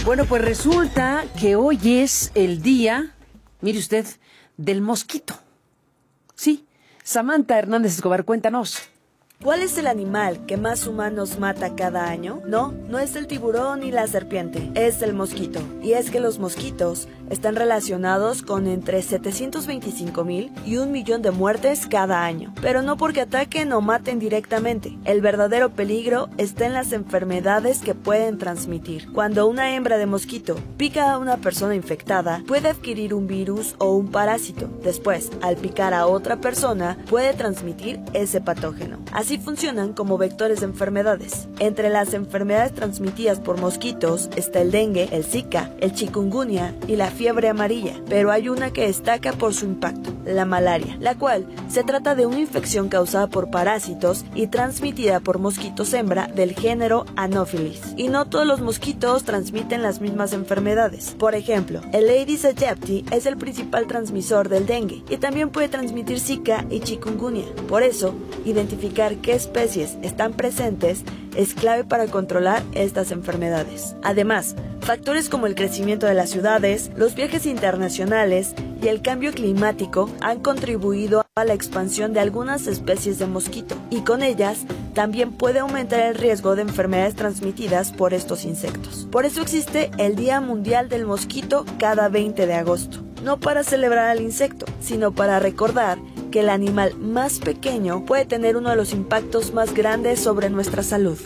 Bueno, pues resulta que hoy es el día, mire usted, del mosquito. Sí, Samantha Hernández Escobar, cuéntanos. ¿Cuál es el animal que más humanos mata cada año? No es el tiburón ni la serpiente, es el mosquito. Y es que los mosquitos están relacionados con entre 725,000 y 1,000,000 de muertes cada año. Pero no porque ataquen o maten directamente. El verdadero peligro está en las enfermedades que pueden transmitir. Cuando una hembra de mosquito pica a una persona infectada, puede adquirir un virus o un parásito. Después, al picar a otra persona, puede transmitir ese patógeno. Así funcionan como vectores de enfermedades. Entre las enfermedades transmitidas por mosquitos está el dengue, el zika, el chikungunya y la fiebre amarilla, pero hay una que destaca por su impacto, la malaria, la cual se trata de una infección causada por parásitos y transmitida por mosquitos hembra del género Anopheles. Y no todos los mosquitos transmiten las mismas enfermedades. Por ejemplo, el Aedes aegypti es el principal transmisor del dengue y también puede transmitir zika y chikungunya. Por eso, identificar qué especies están presentes es clave para controlar estas enfermedades. Además, factores como el crecimiento de las ciudades, los viajes internacionales y el cambio climático han contribuido a la expansión de algunas especies de mosquito, y con ellas también puede aumentar el riesgo de enfermedades transmitidas por estos insectos. Por eso existe el Día Mundial del Mosquito cada 20 de agosto, no para celebrar al insecto, sino para recordar que el animal más pequeño puede tener uno de los impactos más grandes sobre nuestra salud.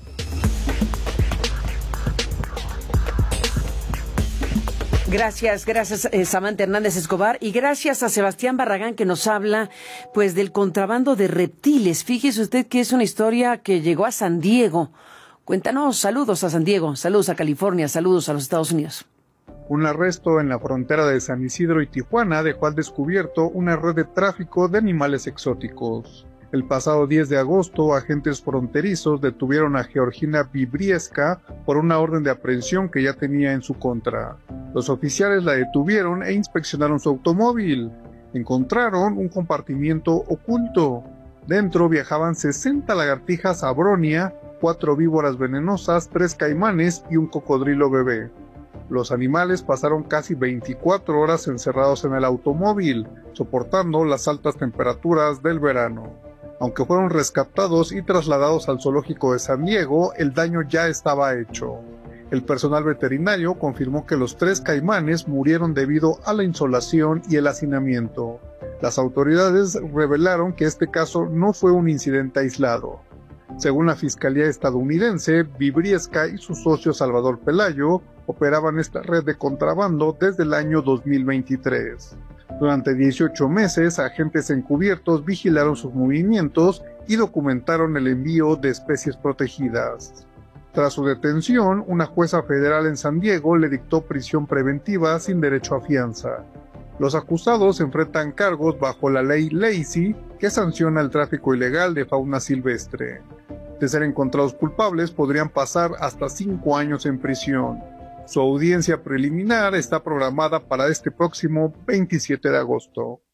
Gracias, Samantha Hernández Escobar, y gracias a Sebastián Barragán, que nos habla pues del contrabando de reptiles. Fíjese usted que es una historia que llegó a San Diego. Cuéntanos. Saludos a San Diego, saludos a California, saludos a los Estados Unidos. Un arresto en la frontera de San Isidro y Tijuana dejó al descubierto una red de tráfico de animales exóticos. El pasado 10 de agosto, agentes fronterizos detuvieron a Georgina Vibriesca por una orden de aprehensión que ya tenía en su contra. Los oficiales la detuvieron e inspeccionaron su automóvil. Encontraron un compartimiento oculto. Dentro viajaban 60 lagartijas abronia, 4 víboras venenosas, 3 caimanes y un cocodrilo bebé. Los animales pasaron casi 24 horas encerrados en el automóvil, soportando las altas temperaturas del verano. Aunque fueron rescatados y trasladados al zoológico de San Diego, el daño ya estaba hecho. El personal veterinario confirmó que los 3 caimanes murieron debido a la insolación y el hacinamiento. Las autoridades revelaron que este caso no fue un incidente aislado. Según la Fiscalía estadounidense, Vibriesca y su socio Salvador Pelayo operaban esta red de contrabando desde el año 2023. Durante 18 meses, agentes encubiertos vigilaron sus movimientos y documentaron el envío de especies protegidas. Tras su detención, una jueza federal en San Diego le dictó prisión preventiva sin derecho a fianza. Los acusados enfrentan cargos bajo la ley Lacey, que sanciona el tráfico ilegal de fauna silvestre. De ser encontrados culpables, podrían pasar hasta 5 años en prisión. Su audiencia preliminar está programada para este próximo 27 de agosto.